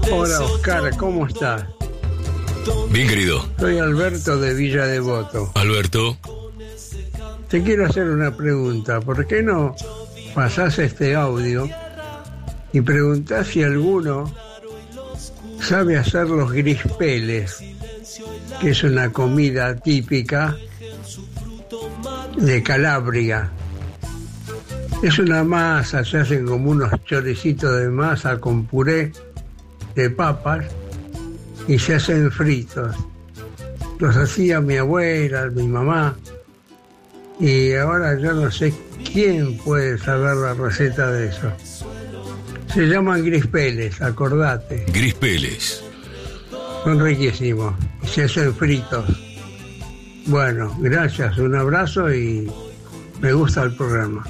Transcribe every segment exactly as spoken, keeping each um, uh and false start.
Hola Oscar, ¿cómo estás? Bien, querido. Soy Alberto de Villa Devoto. Alberto. Te quiero hacer una pregunta. ¿Por qué no pasás este audio y preguntás si alguno sabe hacer los grispeles, que es una comida típica de Calabria? Es una masa, se hacen como unos choricitos de masa con puré de papas y se hacen fritos. Los hacía mi abuela, mi mamá, y ahora yo no sé quién puede saber la receta de eso. Se llaman grispeles, acordate. Grispeles. Son riquísimos y se hacen fritos. Bueno, gracias, un abrazo y me gusta el programa.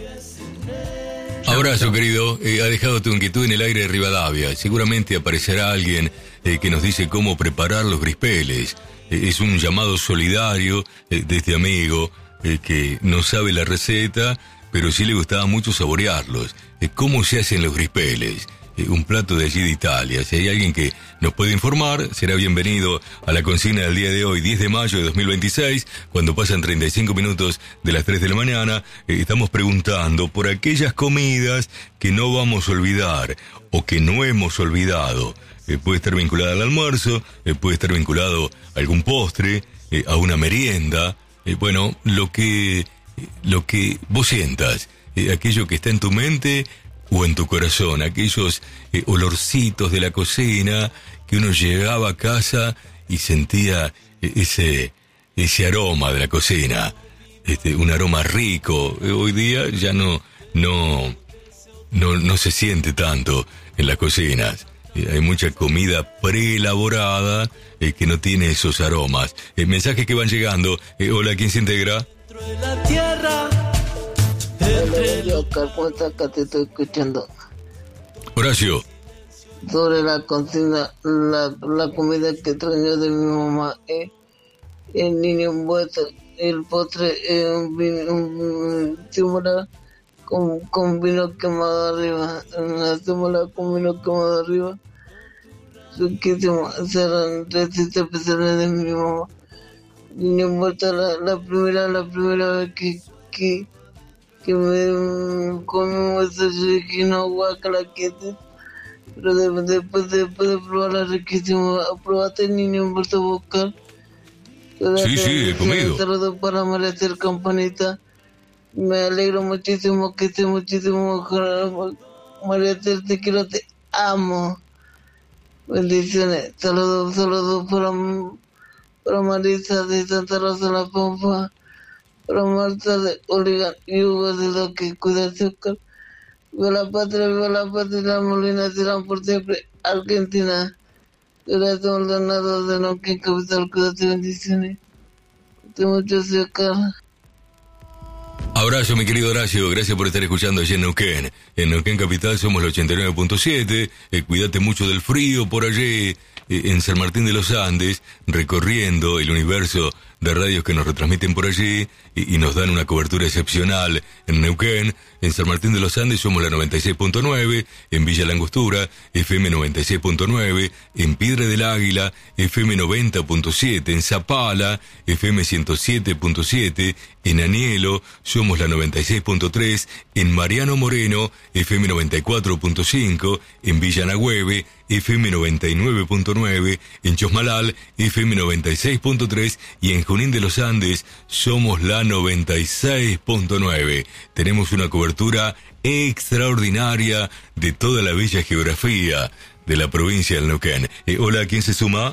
Abrazo, querido. Eh, ha dejado tu inquietud en el aire de Rivadavia. Seguramente aparecerá alguien eh, que nos dice cómo preparar los grispeles. Eh, es un llamado solidario eh, de este amigo eh, que no sabe la receta, pero sí le gustaba mucho saborearlos. Eh, ¿Cómo se hacen los grispeles? Eh, un plato de allí de Italia. Si hay alguien que nos puede informar, será bienvenido a la consigna del día de hoy, diez de mayo de dos mil veintiséis, cuando pasan treinta y cinco minutos de las tres de la mañana. Eh, estamos preguntando por aquellas comidas que no vamos a olvidar o que no hemos olvidado. Eh, puede estar vinculada al almuerzo, eh, puede estar vinculado a algún postre, eh, a una merienda. Eh, bueno, lo que, lo que vos sientas, eh, aquello que está en tu mente o en tu corazón, aquellos eh, olorcitos de la cocina que uno llegaba a casa y sentía eh, ese ese aroma de la cocina, este un aroma rico. Eh, hoy día ya no no no no se siente tanto en las cocinas. Eh, hay mucha comida preelaborada eh, que no tiene esos aromas. Eh, mensajes que van llegando. Eh, hola, ¿quién se integra? La tierra. Hola, Oscar, ¿cómo estás? Acá te estoy escuchando. Horacio. Sobre la cocina, la, la comida que extraño de mi mamá, eh, el niño envuelto, el postre, eh, un vino, un tímula con, con vino quemado arriba, una tímula con vino quemado arriba, riquísimo. Serán recetas especiales de mi mamá. Niño envuelto, la, la primera, la primera vez que, que que me comimos ese riquísimo guacalaquete, pero de, después, después de probarla riquísimo, ¿probaste el niño envuelto vocal? Sí, sí, he comido. Saludos para María Esther Campanita. Me alegro muchísimo que esté muchísimo mejor. María Esther, te quiero, te amo. Bendiciones. Saludos, saludos para, para Marisa de Santa Rosa La Pampa, para Marta de Oligan y Hugo de lo que cuida Oscar. Viva la patria, viva la patria, las molinas serán por siempre. Argentina. Gracias, Maldonado de Neuquén, capital, cuídate, bendiciones. Te mucho, Oscar. Abrazo, mi querido Horacio, gracias por estar escuchando allí en Neuquén. En Neuquén Capital somos el ochenta y nueve punto siete, eh, cuídate mucho del frío por allí, eh, en San Martín de los Andes, recorriendo el universo de radios que nos retransmiten por allí y, y nos dan una cobertura excepcional en Neuquén. En San Martín de los Andes somos la noventa y seis punto nueve, en Villa La Angostura, F M noventa y seis punto nueve, en Piedra del Águila, F M noventa punto siete, en Zapala, F M ciento siete punto siete, en Anielo somos la noventa y seis punto tres, en Mariano Moreno, F M noventa y cuatro punto cinco, en Villa Nagüeve, F M noventa y nueve punto nueve, en Chosmalal, F M noventa y seis punto tres y en Junín de los Andes somos la noventa y seis punto nueve. Tenemos una cobertura extraordinaria de toda la bella geografía de la provincia del Neuquén. Eh, hola, ¿quién se suma?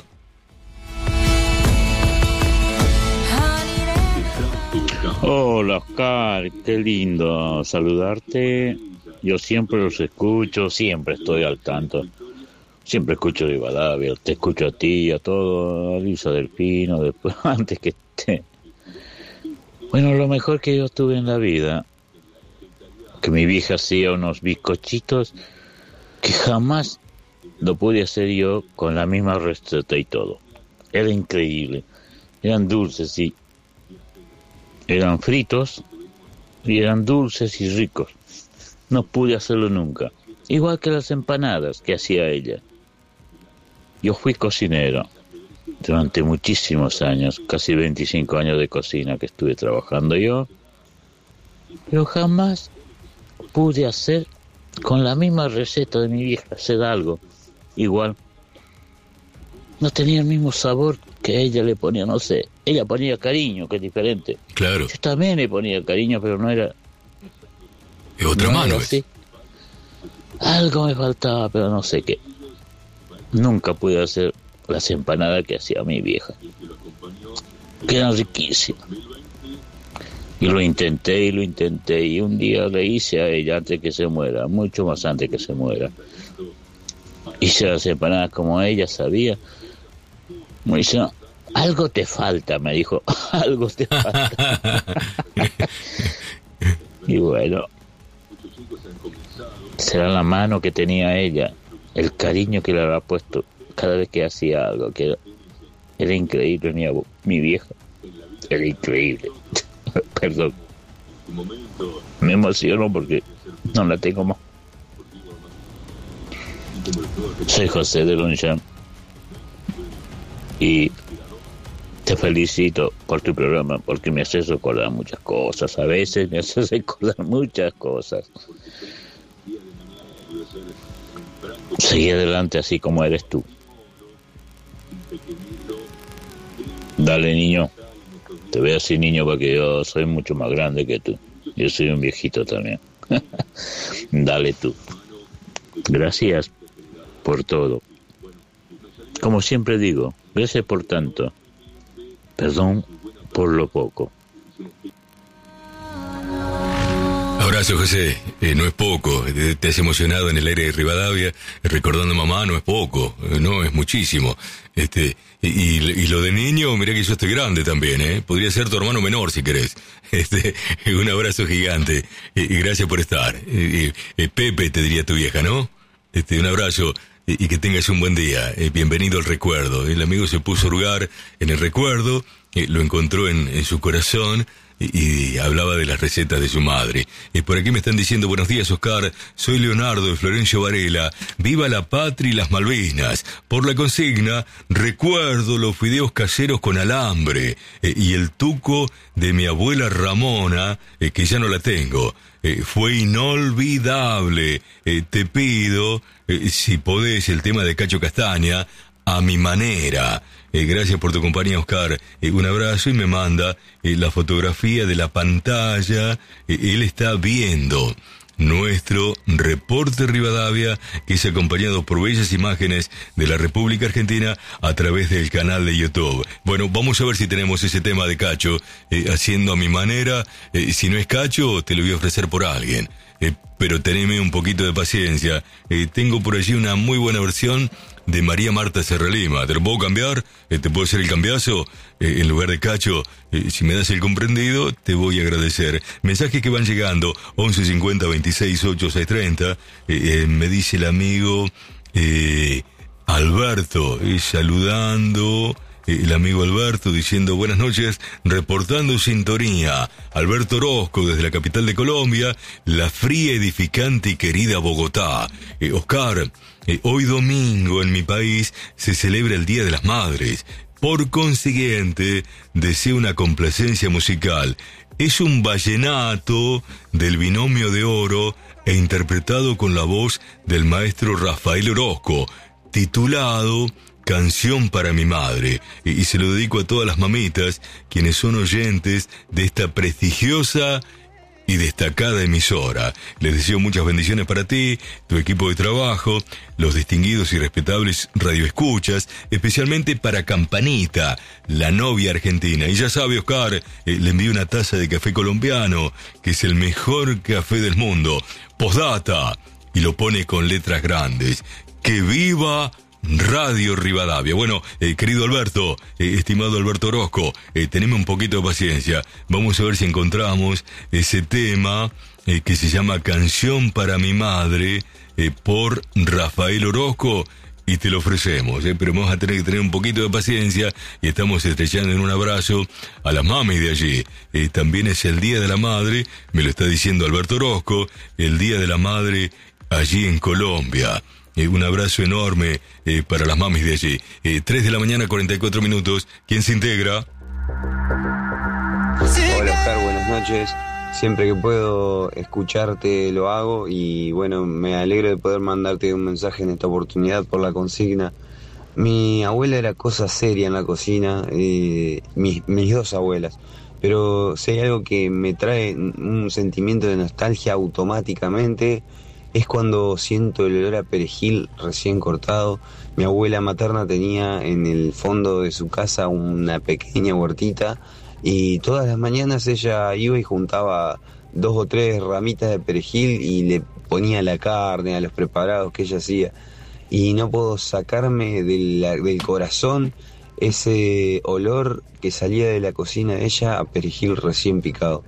Hola Oscar, qué lindo saludarte. Yo siempre los escucho, siempre estoy al tanto. Siempre escucho Rivadavia, te escucho a ti, a todo, a Lisa del Pino, después, antes que esté. Bueno, lo mejor que yo tuve en la vida, que mi vieja hacía unos bizcochitos que jamás lo pude hacer yo con la misma receta y todo. Era increíble. Eran dulces, sí. Eran fritos y eran dulces y ricos. No pude hacerlo nunca. Igual que las empanadas que hacía ella. Yo fui cocinero durante muchísimos años, casi veinticinco años de cocina que estuve trabajando yo, pero jamás pude hacer con la misma receta de mi vieja, hacer algo igual. No tenía el mismo sabor que ella le ponía, no sé, ella ponía cariño, que es diferente. Claro. Yo también le ponía cariño, pero no era... Es otra no mano. era así. Algo me faltaba, pero no sé qué. Nunca pude hacer las empanadas que hacía mi vieja, que eran riquísimas. Y lo intenté y lo intenté, y un día le hice a ella antes que se muera, mucho más antes que se muera. Hice las empanadas como ella sabía. Me dice, no, algo te falta, me dijo, algo te falta. Y bueno, será la mano que tenía ella, el cariño que le había puesto cada vez que hacía algo, que era, era increíble, mi, mi vieja, era increíble. Perdón, me emociono porque no la tengo más. Soy José de Longchamp y te felicito por tu programa, porque me haces recordar muchas cosas, a veces me haces recordar muchas cosas. Seguí adelante así como eres tú. Dale, niño. Te veo así, niño, porque yo soy mucho más grande que tú. Yo soy un viejito también. Dale tú. Gracias por todo. Como siempre digo, gracias por tanto. Perdón por lo poco. Abrazo, José. Eh, no es poco. Te has emocionado en el aire de Rivadavia, recordando a mamá, no es poco. Eh, no, es muchísimo. Este, y, y, y lo de niño, mirá que yo estoy grande también, ¿eh? Podría ser tu hermano menor si querés. Este, un abrazo gigante. Y, y gracias por estar. Eh, eh, Pepe te diría tu vieja, ¿no? Este, un abrazo. Y, y que tengas un buen día. Eh, bienvenido al recuerdo. El amigo se puso a hurgar en el recuerdo, eh, lo encontró en, en su corazón. Y, y hablaba de las recetas de su madre. Y por aquí me están diciendo, buenos días, Oscar, soy Leonardo de Florencio Varela, viva la patria y las Malvinas. Por la consigna, recuerdo los fideos caseros con alambre eh, y el tuco de mi abuela Ramona, eh, que ya no la tengo. Eh, fue inolvidable. Eh, te pido, eh, si podés, el tema de Cacho Castaña, a mi manera. Eh, gracias por tu compañía, Oscar. Eh, un abrazo y me manda eh, la fotografía de la pantalla. Eh, él está viendo nuestro reporte Rivadavia, que es acompañado por bellas imágenes de la República Argentina a través del canal de YouTube. Bueno, vamos a ver si tenemos ese tema de Cacho eh, haciendo a mi manera. Eh, si no es Cacho, te lo voy a ofrecer por alguien. Eh, pero teneme un poquito de paciencia. Eh, tengo por allí una muy buena versión de María Marta Serralima. ¿Te lo puedo cambiar? Eh, ¿Te puedo hacer el cambiazo? Eh, en lugar de Cacho, eh, si me das el comprendido, te voy a agradecer. Mensajes que van llegando, once cincuenta veintiséis ocho seis treinta. Eh, eh, me dice el amigo eh, Alberto, eh, saludando... El amigo Alberto diciendo buenas noches, reportando sintonía. Alberto Orozco desde la capital de Colombia, la fría, edificante y querida Bogotá. Eh, Oscar, eh, hoy domingo en mi país se celebra el Día de las Madres. Por consiguiente, deseo una complacencia musical. Es un vallenato del Binomio de Oro e interpretado con la voz del maestro Rafael Orozco, titulado Canción para mi madre, y, y se lo dedico a todas las mamitas, quienes son oyentes de esta prestigiosa y destacada emisora. Les deseo muchas bendiciones para ti, tu equipo de trabajo, los distinguidos y respetables radioescuchas, especialmente para Campanita, la novia argentina. Y ya sabe, Oscar, eh, le envío una taza de café colombiano, que es el mejor café del mundo. Postdata, y lo pone con letras grandes. ¡Que viva Radio Rivadavia! Bueno, eh, querido Alberto, eh, estimado Alberto Orozco, eh, teneme un poquito de paciencia. Vamos a ver si encontramos ese tema eh, que se llama Canción para mi madre, eh, por Rafael Orozco, y te lo ofrecemos, eh, pero vamos a tener que tener un poquito de paciencia, y estamos estrechando en un abrazo a las mamis de allí. Eh, también es el Día de la Madre, me lo está diciendo Alberto Orozco, el Día de la Madre allí en Colombia. Eh, un abrazo enorme eh, para las mamis de allí. Eh, tres de la mañana, cuarenta y cuatro minutos. ¿Quién se integra? Hola Oscar, buenas noches. Siempre que puedo escucharte lo hago y bueno, me alegro de poder mandarte un mensaje en esta oportunidad por la consigna. Mi abuela era cosa seria en la cocina, eh, mis, mis dos abuelas, pero si hay algo que me trae un sentimiento de nostalgia automáticamente es cuando siento el olor a perejil recién cortado. Mi abuela materna tenía en el fondo de su casa una pequeña huertita y todas las mañanas ella iba y juntaba dos o tres ramitas de perejil y le ponía la carne, a los preparados que ella hacía. Y no puedo sacarme de la, del corazón ese olor que salía de la cocina de ella a perejil recién picado.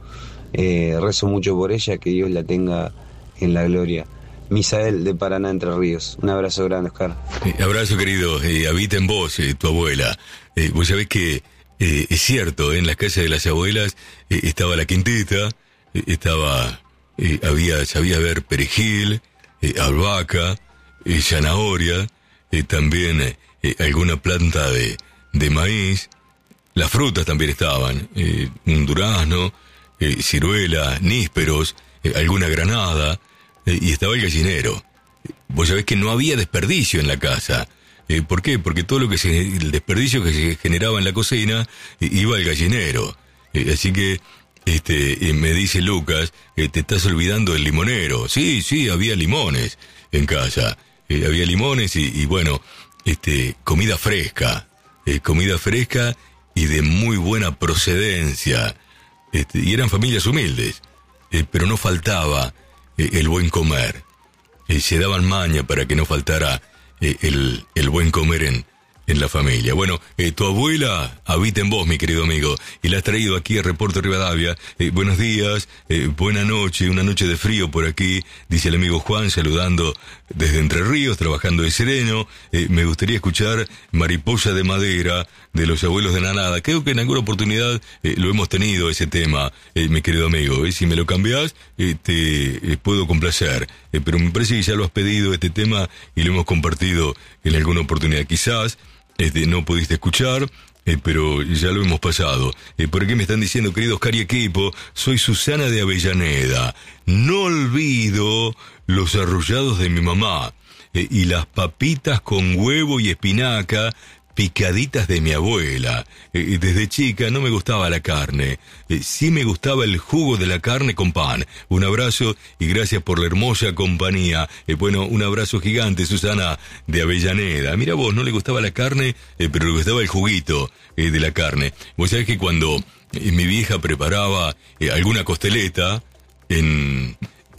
Eh, rezo mucho por ella, que Dios la tenga en la gloria. Misael de Paraná, Entre Ríos. Un abrazo grande, Oscar. Eh, abrazo, querido. Eh, habita en vos, eh, tu abuela. Eh, vos sabés que eh, es cierto, eh, en las casas de las abuelas eh, estaba la quinteta, eh, estaba, eh, había, sabía ver perejil, eh, albahaca, eh, zanahoria, eh, también eh, alguna planta de, de maíz. Las frutas también estaban, eh, un durazno, eh, ciruela, nísperos, eh, alguna granada, eh, y estaba el gallinero. Vos sabés que no había desperdicio en la casa. Eh, ¿Por qué? Porque todo lo que se, el desperdicio que se generaba en la cocina eh, iba al gallinero. Eh, así que este, eh, me dice Lucas, eh, te estás olvidando del limonero. Sí, sí, había limones en casa. Eh, había limones y, y bueno, este, comida fresca. Eh, comida fresca y de muy buena procedencia. Este, y eran familias humildes. Eh, pero no faltaba eh, el buen comer. Eh, se daban maña para que no faltara eh, el, el buen comer en, en la familia. Bueno, eh, tu abuela habita en vos, mi querido amigo, y la has traído aquí a Reporte Rivadavia. Eh, buenos días, eh, buena noche, una noche de frío por aquí, dice el amigo Juan, saludando desde Entre Ríos, trabajando de sereno. Eh, me gustaría escuchar Mariposa de Madera, de los Abuelos de Nanada. Creo que en alguna oportunidad eh, lo hemos tenido ese tema, eh, mi querido amigo. Eh, si me lo cambiás, eh, te eh, puedo complacer. Eh, pero me parece que ya lo has pedido este tema y lo hemos compartido en alguna oportunidad. Quizás este, no pudiste escuchar, eh, pero ya lo hemos pasado. Eh, por aquí me están diciendo, querido Oscar y equipo, soy Susana de Avellaneda. No olvido los arrollados de mi mamá eh, y las papitas con huevo y espinaca picaditas de mi abuela. Eh, desde chica no me gustaba la carne. Eh, sí me gustaba el jugo de la carne con pan. Un abrazo y gracias por la hermosa compañía. Eh, bueno, un abrazo gigante, Susana de Avellaneda. Mira vos, no le gustaba la carne, eh, pero le gustaba el juguito eh, de la carne. Vos sabés que cuando eh, mi vieja preparaba eh, alguna costeleta en,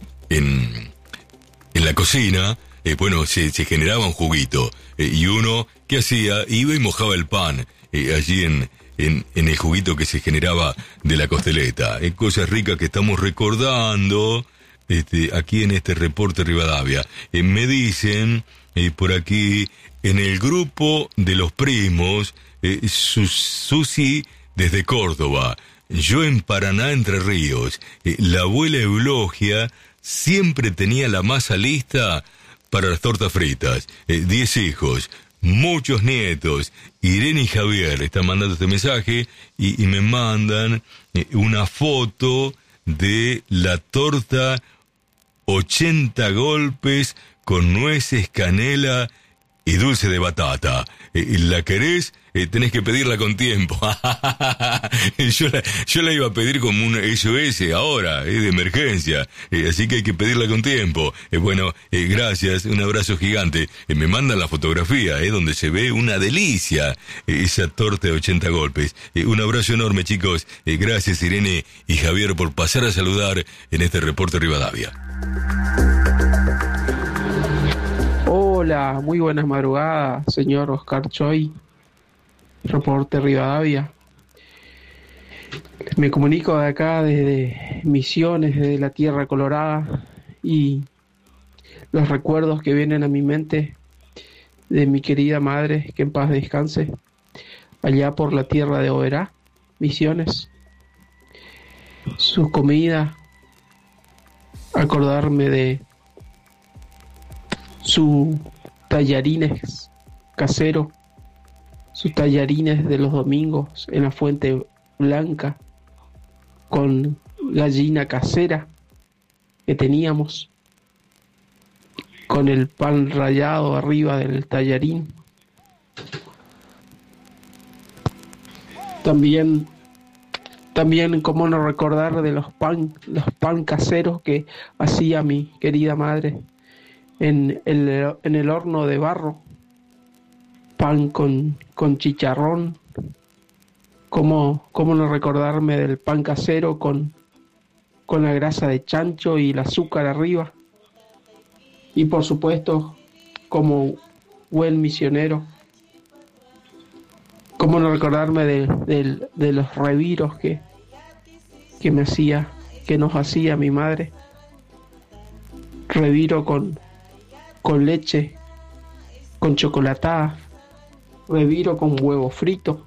en, en la cocina, eh, bueno, se, se generaba un juguito. Eh, y uno, ¿qué hacía? Iba y mojaba el pan eh, allí en, en, en el juguito que se generaba de la costeleta. Eh, cosas ricas que estamos recordando este, aquí en este Reporte Rivadavia. Eh, me dicen eh, por aquí, en el grupo de los primos, eh, Sus, Susi desde Córdoba, yo en Paraná, Entre Ríos. Eh, la abuela Eulogia siempre tenía la masa lista para las tortas fritas. Eh, diez hijos, muchos nietos. Irene y Javier están mandando este mensaje y, y me mandan eh, una foto de la torta ochenta golpes con nueces, canela y dulce de batata. Eh, ¿La querés? Eh, tenés que pedirla con tiempo. yo, la, yo la iba a pedir como un S O S ahora, eh, de emergencia. Eh, así que hay que pedirla con tiempo. Eh, bueno, eh, gracias, un abrazo gigante. Eh, me mandan la fotografía, eh, donde se ve una delicia eh, esa torta de ochenta golpes. Eh, un abrazo enorme, chicos. Eh, gracias, Irene y Javier, por pasar a saludar en este Reporte Rivadavia. Hola, muy buenas madrugadas, señor Oscar Choi, Reporte Rivadavia. Me comunico de acá desde Misiones, desde la Tierra Colorada, y los recuerdos que vienen a mi mente de mi querida madre, que en paz descanse, allá por la tierra de Oberá, Misiones. Su comida, acordarme de su tallarines caseros, sus tallarines de los domingos en la Fuente Blanca, con gallina casera que teníamos, con el pan rallado arriba del tallarín. También, también cómo no recordar de los pan, los pan caseros que hacía mi querida madre en el, en el horno de barro, pan con, con chicharrón. Cómo, cómo no recordarme del pan casero con, con la grasa de chancho y el azúcar arriba. Y por supuesto, como buen misionero, cómo no recordarme de, de, de los reviros que, que me hacía, que nos hacía mi madre. Reviro con, con leche, con chocolatada, reviro con huevo frito.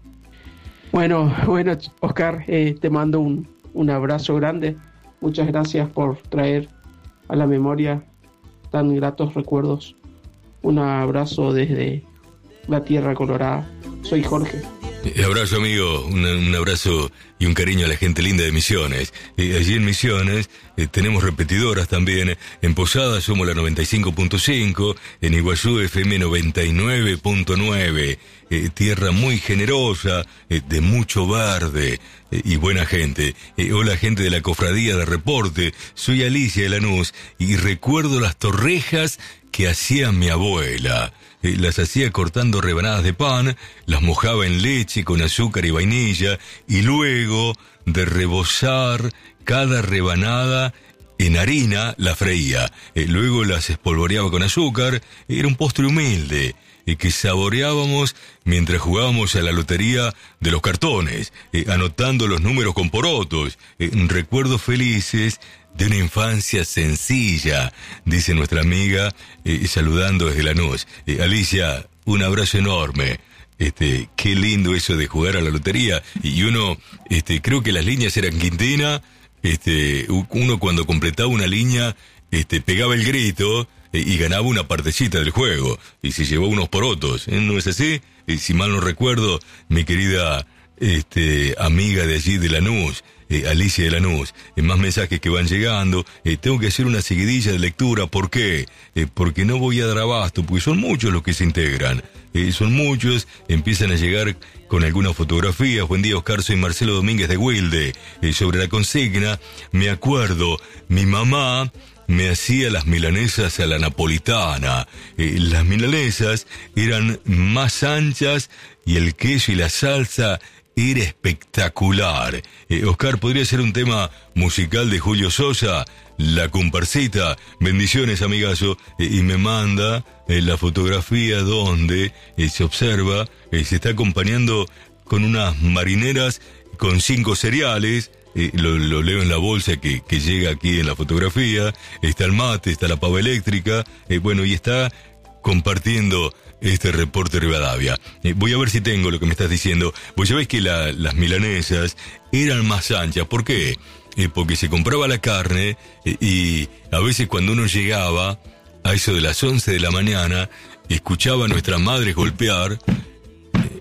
Bueno, bueno, Oscar, eh, te mando un, un abrazo grande. Muchas gracias por traer a la memoria tan gratos recuerdos. Un abrazo desde la Tierra Colorada. Soy Jorge. Abrazo, amigo, un, un abrazo y un cariño a la gente linda de Misiones. Eh, allí en Misiones eh, tenemos repetidoras también. En Posadas somos la noventa y cinco punto cinco, en Iguazú F M noventa y nueve punto nueve. Eh, tierra muy generosa, eh, de mucho verde eh, y buena gente. Eh, hola, gente de la Cofradía de Reporte. Soy Alicia de Lanús y recuerdo las torrejas que hacía mi abuela. Eh, las hacía cortando rebanadas de pan, las mojaba en leche con azúcar y vainilla, y luego de rebozar cada rebanada en harina, la freía. Eh, luego las espolvoreaba con azúcar. Era un postre humilde eh, que saboreábamos mientras jugábamos a la lotería de los cartones, eh, anotando los números con porotos. Eh, recuerdos felices de una infancia sencilla, dice nuestra amiga, eh, saludando desde Lanús. Eh, Alicia, un abrazo enorme. Este, qué lindo eso de jugar a la lotería. Y uno, este, creo que las líneas eran quintina. Este, uno cuando completaba una línea, este, pegaba el grito eh, y ganaba una partecita del juego. Y se llevó unos porotos. ¿Eh? ¿No es así? Eh, si mal no recuerdo, mi querida, este, amiga de allí de Lanús, Eh, Alicia de Lanús, eh, más mensajes que van llegando. Eh, tengo que hacer una seguidilla de lectura. ¿Por qué? Eh, porque no voy a dar abasto, porque son muchos los que se integran. Eh, son muchos, empiezan a llegar con algunas fotografías. Buen día, Oscar, soy Marcelo Domínguez de Wilde. Eh, sobre la consigna, me acuerdo, mi mamá me hacía las milanesas a la napolitana. Eh, las milanesas eran más anchas y el queso y la salsa era espectacular. Eh, Oscar, ¿podría ser un tema musical de Julio Sosa? La comparsita. Bendiciones, amigazo. Eh, y me manda eh, la fotografía donde eh, se observa, eh, se está acompañando con unas marineras con cinco cereales. Eh, lo, lo leo en la bolsa que, que llega aquí en la fotografía. Está el mate, está la pava eléctrica. Eh, bueno, y está compartiendo este reporte Rivadavia. Eh, voy a ver si tengo lo que me estás diciendo. Vos sabés que la, las milanesas eran más anchas. ¿Por qué? Eh, porque se compraba la carne eh, y a veces cuando uno llegaba a eso de las once de la mañana, escuchaba a nuestras madres golpear, eh,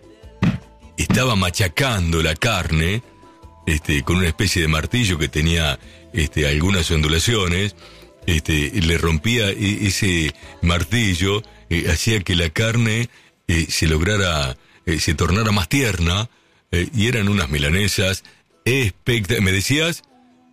estaba machacando la carne este, con una especie de martillo que tenía este, algunas ondulaciones. Este, le rompía ese martillo, eh, hacía que la carne eh, se lograra, eh, se tornara más tierna, eh, y eran unas milanesas espectaculares. ¿Me decías?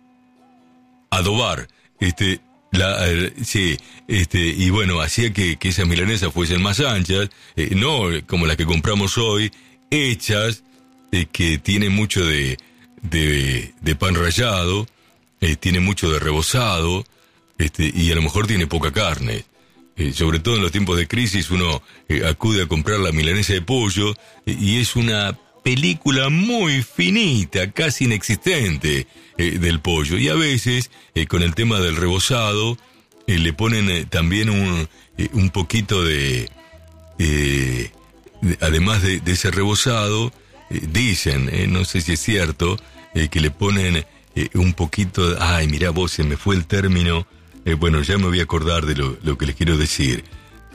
Adobar, este, la, eh, sí, este, y bueno, hacía que, que esas milanesas fuesen más anchas, eh, no como las que compramos hoy, hechas, eh, que tienen mucho de, de, de pan rallado, eh, tiene mucho de rebozado. Este, y a lo mejor tiene poca carne. Eh, sobre todo en los tiempos de crisis uno eh, acude a comprar la milanesa de pollo eh, y es una película muy finita, casi inexistente eh, del pollo. Y a veces eh, con el tema del rebozado eh, le ponen eh, también un, eh, un poquito de, eh, de además de, de ese rebozado, eh, dicen, eh, no sé si es cierto, eh, que le ponen eh, un poquito de, ay, mirá vos, se me fue el término. Eh, bueno, ya me voy a acordar de lo, lo que les quiero decir.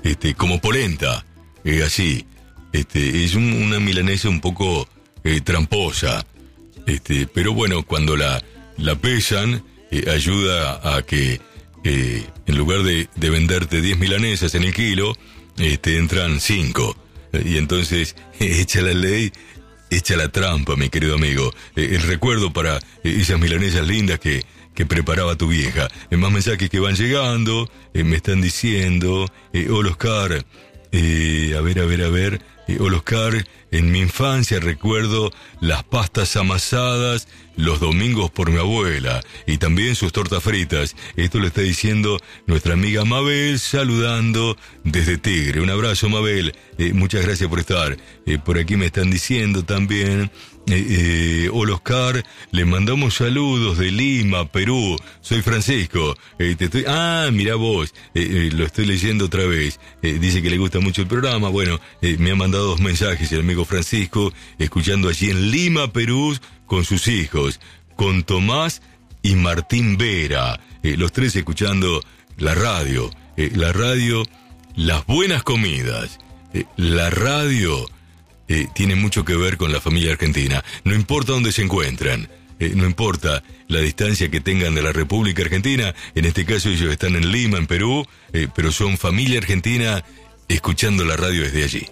este, como polenta, eh, así. Este, es un, una milanesa un poco eh, tramposa, este, pero bueno, cuando la, la pesan, eh, ayuda a que eh, en lugar de, de venderte diez milanesas en el kilo, eh, te entran cinco. Y entonces, eh, echa la ley, echa la trampa, mi querido amigo. Eh, el recuerdo para eh, esas milanesas lindas que, que preparaba tu vieja. Eh, más mensajes que van llegando, eh, me están diciendo, eh, hola Oscar, eh, a ver, a ver, a ver, eh, hola Oscar, en mi infancia recuerdo las pastas amasadas los domingos por mi abuela y también sus tortas fritas. Esto lo está diciendo nuestra amiga Mabel, saludando desde Tigre. Un abrazo, Mabel, eh, muchas gracias por estar. Eh, por aquí me están diciendo también, eh, eh, hola Oscar, le mandamos saludos de Lima, Perú. Soy Francisco. Eh, te estoy... Ah, mira vos, eh, eh, lo estoy leyendo otra vez. Eh, dice que le gusta mucho el programa. Bueno, eh, me ha mandado dos mensajes el amigo Francisco, escuchando allí en Lima, Perú, con sus hijos, con Tomás y Martín Vera, eh, los tres escuchando la radio, eh, la radio, las buenas comidas, eh, la radio eh, tiene mucho que ver con la familia argentina, no importa dónde se encuentran, eh, no importa la distancia que tengan de la República Argentina, en este caso ellos están en Lima, en Perú, eh, pero son familia argentina escuchando la radio desde allí.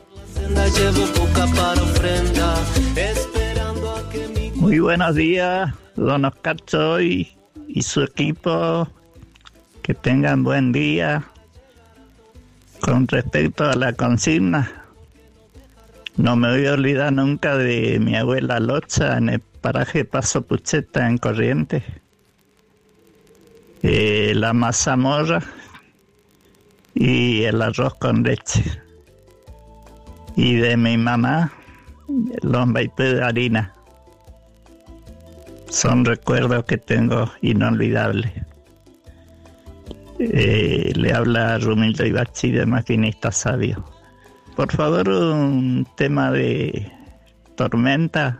Muy buenos días, don Oscar Choy y su equipo. Que tengan buen día. Con respecto a la consigna, no me voy a olvidar nunca de mi abuela Locha en el paraje Paso Pucheta en Corrientes. Eh, la mazamorra y el arroz con leche. Y de mi mamá, los maipés de harina. Son recuerdos que tengo inolvidables. Eh, le habla Rumildo Ibarchi de Maquinista Sabio. Por favor, un tema de Tormenta.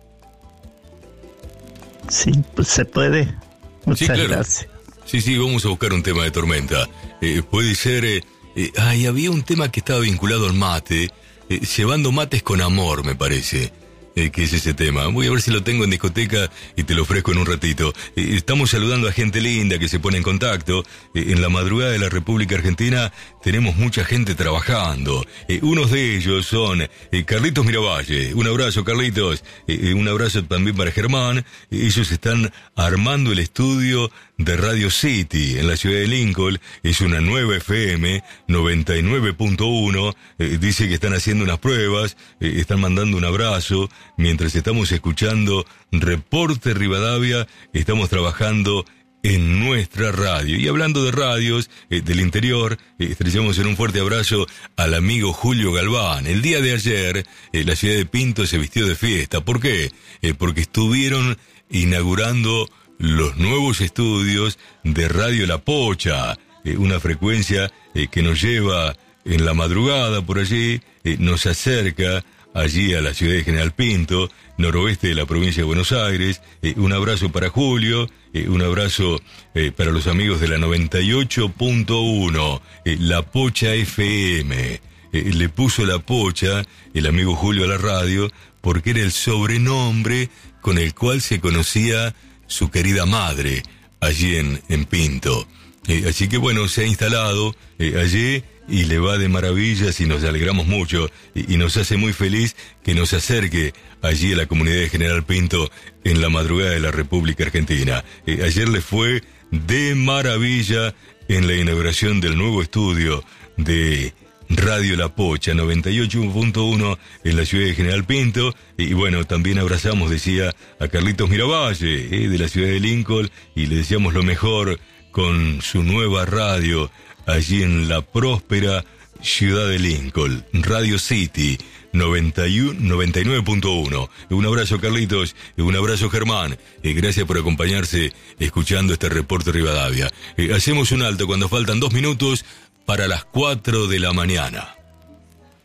Sí, pues se puede. Muchas sí, claro. gracias. Sí, sí, vamos a buscar un tema de Tormenta. Eh, puede ser... Eh, eh, ay, había un tema que estaba vinculado al mate. Eh, llevando mates con amor, me parece. Eh, que es ese tema. Voy a ver si lo tengo en discoteca y te lo ofrezco en un ratito. Eh, estamos saludando a gente linda que se pone en contacto. Eh, en la madrugada de la República Argentina tenemos mucha gente trabajando. Eh, unos de ellos son eh, Carlitos Miravalle. Un abrazo, Carlitos. Eh, un abrazo también para Germán. Eh, ellos están armando el estudio de Radio City en la ciudad de Lincoln. Es una nueva F M noventa y nueve punto uno. Eh, dice que están haciendo unas pruebas. Eh, están mandando un abrazo. Mientras estamos escuchando Reporte Rivadavia, estamos trabajando en nuestra radio. Y hablando de radios eh, del interior, eh, estrellamos en un fuerte abrazo al amigo Julio Galván. El día de ayer, eh, la ciudad de Pinto se vistió de fiesta. ¿Por qué? Eh, porque estuvieron inaugurando los nuevos estudios de Radio La Pocha, eh, una frecuencia eh, que nos lleva en la madrugada por allí, eh, nos acerca allí a la ciudad de General Pinto, noroeste de la provincia de Buenos Aires. Eh, un abrazo para Julio, eh, un abrazo eh, para los amigos de la noventa y ocho punto uno, eh, La Pocha F M. Eh, le puso La Pocha, el amigo Julio, a la radio, porque era el sobrenombre con el cual se conocía su querida madre, allí en, en Pinto. Eh, así que bueno, se ha instalado eh, allí y le va de maravillas y nos alegramos mucho y, y nos hace muy feliz que nos acerque allí a la comunidad de General Pinto en la madrugada de la República Argentina. Eh, ayer le fue de maravilla en la inauguración del nuevo estudio de Radio La Pocha, noventa y ocho punto uno en la ciudad de General Pinto. Y bueno, también abrazamos, decía, a Carlitos Miravalle, eh, de la ciudad de Lincoln, y le deseamos lo mejor con su nueva radio allí en la próspera ciudad de Lincoln, Radio City noventa y uno, noventa y nueve punto uno. Un abrazo, Carlitos, un abrazo, Germán, y gracias por acompañarse escuchando este reporte Rivadavia. Eh, hacemos un alto cuando faltan dos minutos para las cuatro de la mañana.